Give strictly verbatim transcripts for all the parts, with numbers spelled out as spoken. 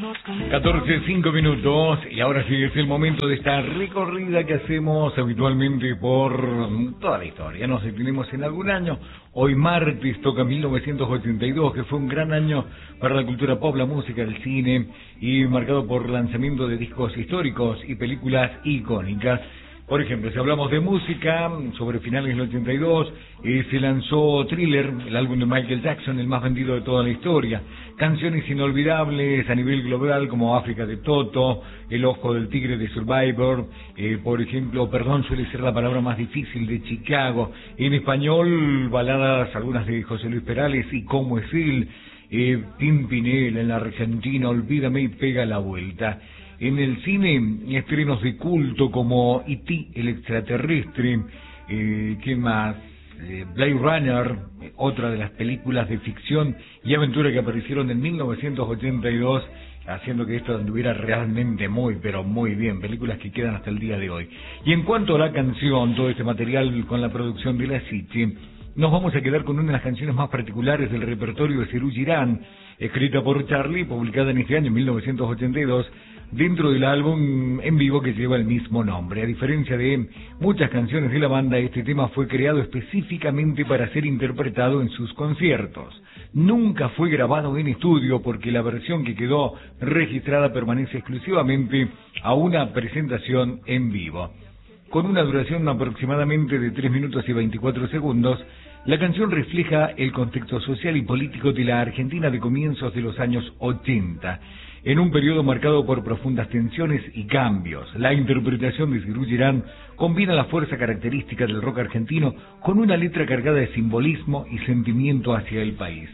catorce, cinco minutos, y ahora sí es el momento de esta recorrida que hacemos habitualmente por toda la historia. Nos detenemos en algún año. Hoy martes toca mil novecientos ochenta y dos, que fue un gran año para la cultura pop, la música, el cine, y marcado por lanzamiento de discos históricos y películas icónicas. Por ejemplo, si hablamos de música, sobre finales del ochenta y dos, eh, se lanzó Thriller, el álbum de Michael Jackson, el más vendido de toda la historia. Canciones inolvidables a nivel global como África de Toto, El Ojo del Tigre de Survivor, eh, por ejemplo, Perdón suele ser la palabra más difícil de Chicago. En español, baladas algunas de José Luis Perales y Cómo es él, eh, Pimpinela en la Argentina, Olvídame y Pega la Vuelta. En el cine, estrenos de culto como E T, el extraterrestre, eh, ¿qué más? Eh, Blade Runner, eh, otra de las películas de ficción y aventura que aparecieron en mil novecientos ochenta y dos, haciendo que esto anduviera realmente muy, pero muy bien, películas que quedan hasta el día de hoy. Y en cuanto a la canción, todo este material con la producción de la City, nos vamos a quedar con una de las canciones más particulares del repertorio de Serú Girán, escrita por Charlie, publicada en este año, mil novecientos ochenta y dos, dentro del álbum en vivo que lleva el mismo nombre. A diferencia de muchas canciones de la banda, este tema fue creado específicamente para ser interpretado en sus conciertos. Nunca fue grabado en estudio porque la versión que quedó registrada permanece exclusivamente a una presentación en vivo. Con una duración aproximadamente de tres minutos y veinticuatro segundos, la canción refleja el contexto social y político de la Argentina de comienzos de los años ochenta, en un periodo marcado por profundas tensiones y cambios. La interpretación de Serú Girán combina la fuerza característica del rock argentino con una letra cargada de simbolismo y sentimiento hacia el país.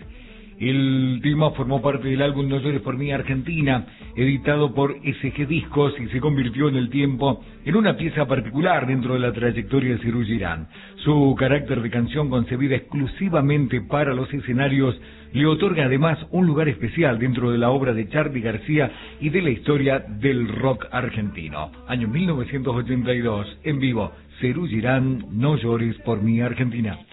El tema formó parte del álbum No llores por mí Argentina, editado por S G Discos, y se convirtió en el tiempo en una pieza particular dentro de la trayectoria de Serú Girán. Su carácter de canción concebida exclusivamente para los escenarios le otorga además un lugar especial dentro de la obra de Charly García y de la historia del rock argentino. Año mil novecientos ochenta y dos, en vivo, Serú Girán, No llores por mí Argentina.